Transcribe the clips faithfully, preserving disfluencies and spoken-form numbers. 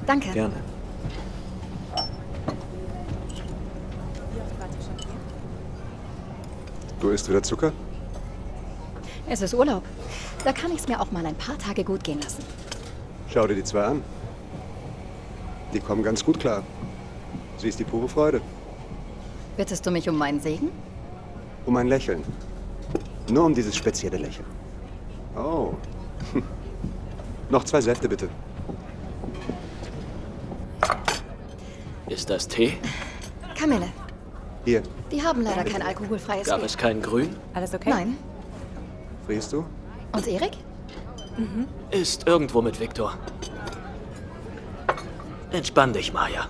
Danke. Gerne. Du isst wieder Zucker? Es ist Urlaub. Da kann ich es mir auch mal ein paar Tage gut gehen lassen. Schau dir die zwei an. Die kommen ganz gut klar. Sie ist die pure Freude. Bittest du mich um meinen Segen? Um ein Lächeln. Nur um dieses spezielle Lächeln. Oh. Noch zwei Säfte, bitte. Ist das Tee? Kamille. Hier. Die haben leider kein alkoholfreies Gab Bier. es kein Grün? Alles okay? Nein. Frierst du? Und Erik? Mhm. Ist irgendwo mit Viktor. Entspann dich, Maya.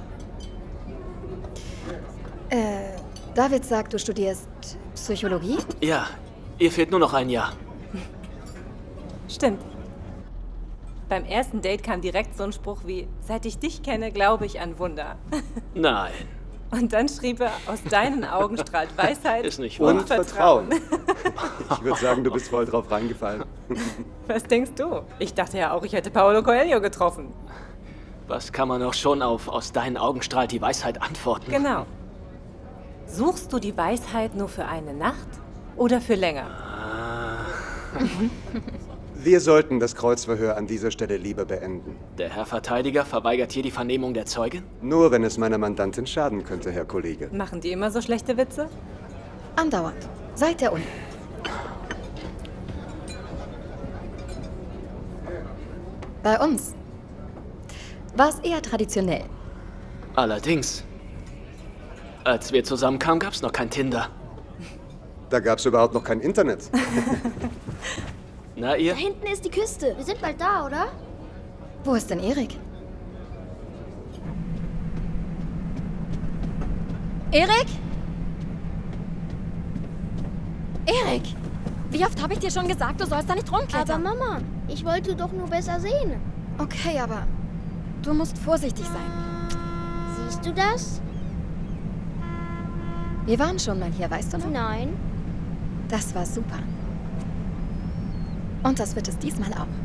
Äh, David sagt, du studierst Psychologie? Ja, ihr fehlt nur noch ein Jahr. Stimmt. Beim ersten Date kam direkt so ein Spruch wie, seit ich dich kenne, glaube ich an Wunder. Nein. Und dann schrieb er, aus deinen Augen strahlt Weisheit Ist nicht wahr. und Und Vertrauen. Ich würde sagen, du bist voll drauf reingefallen. Was denkst du? Ich dachte ja auch, ich hätte Paulo Coelho getroffen. Was kann man auch schon auf aus deinen Augen strahlt die Weisheit antworten? Genau. Suchst du die Weisheit nur für eine Nacht oder für länger? Wir sollten das Kreuzverhör an dieser Stelle lieber beenden. Der Herr Verteidiger verweigert hier die Vernehmung der Zeugin? Nur wenn es meiner Mandantin schaden könnte, Herr Kollege. Machen die immer so schlechte Witze? Andauernd. Seit der Uni. Bei uns war es eher traditionell. Allerdings. Als wir zusammenkamen, gab's noch kein Tinder. Da gab es überhaupt noch kein Internet. Na, ihr? Da hinten ist die Küste. Wir sind bald da, oder? Wo ist denn Erik? Erik? Erik! Wie oft habe ich dir schon gesagt, du sollst da nicht Aber rumklettern? Mama, ich wollte doch nur besser sehen. Okay, aber du musst vorsichtig sein. Siehst du das? Wir waren schon mal hier, weißt du noch? Nein. Das war super. Und das wird es diesmal auch.